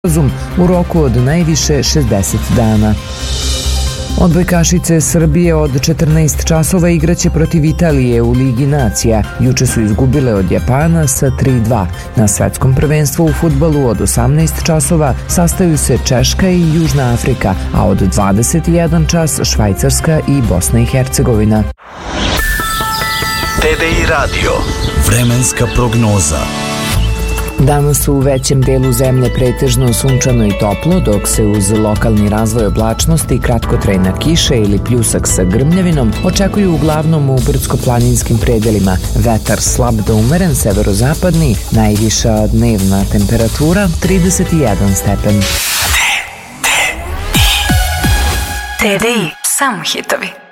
u roku od najviše 60 dana. Odbojkašice Srbije od 14 časova igraće protiv Italije u Ligi nacija. Juče su izgubile od Japana sa 3:2. Na svetskom prvenstvu u fudbalu od 18 časova sastaju se Češka i Južna Afrika, a od 21 čas Švajcarska i Bosna i Hercegovina. TDI Radio. Vremenska prognoza. Danas u većem delu zemlje pretežno sunčano i toplo, dok se uz lokalni razvoj oblačnosti, kratkotrajna kiša ili pljusak sa grmljavinom očekuju uglavnom u brdsko-planinskim predelima. Vetar slab do umeren severozapadni, najviša dnevna temperatura 31 stepen. TDI, samo hitovi.